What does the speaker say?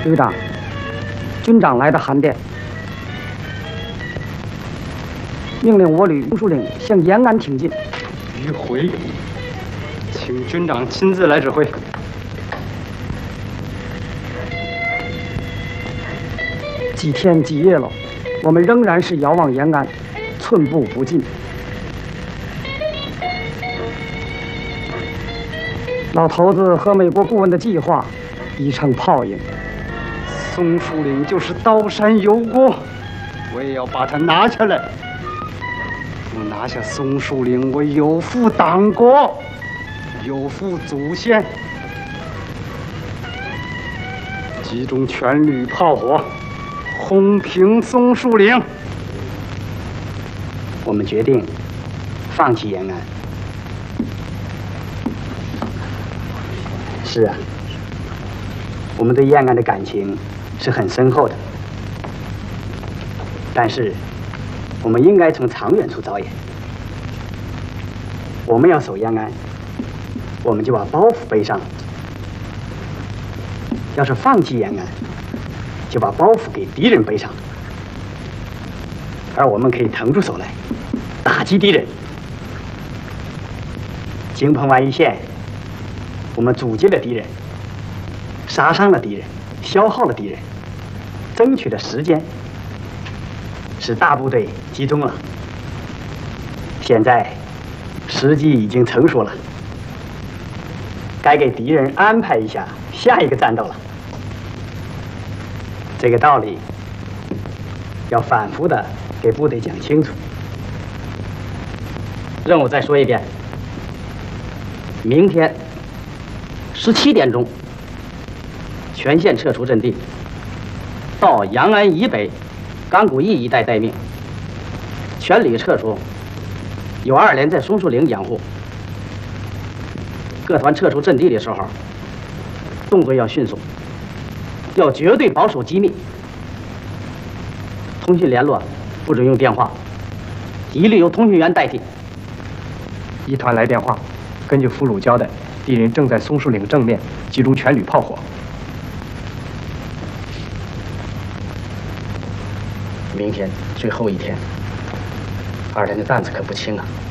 旅长，军长来的函电，命令我旅松树岭向延安挺进。 迂回，请军长亲自来指挥。 几天几夜了，我们仍然是遥望延安，寸步不进。老头子和美国顾问的计划已成泡影。 松树岭就是刀山油锅，我也要把它拿下来。我拿下松树岭，我有负党国，有负祖先。集中全旅炮火，轰平松树岭。 我们决定放弃延安。是啊，我们对延安的感情是很深厚的，但是我们应该从长远处着眼。我们要守延安，我们就把包袱背上；要是放弃延安，就把包袱给敌人背上。而我们可以腾出手来，打击敌人。京彭湾一线，我们阻击了敌人，杀伤了敌人，消耗了敌人，争取了时间，使大部队集中了。现在时机已经成熟了，该给敌人安排一下下一个战斗了。这个道理要反复的给部队讲清楚。任务再说一遍，明天17点钟，全线撤出阵地，到阳安以北钢骨驿一带待命。全旅撤出，有2连在松树岭掩护。各团撤出阵地的时候，动作要迅速，要绝对保守机密。通讯联络不准用电话，一律由通讯员代替。 一团来电话，根据俘虏交代，敌人正在松树岭正面集中全旅炮火。 明天最后一天，2连的担子可不轻啊。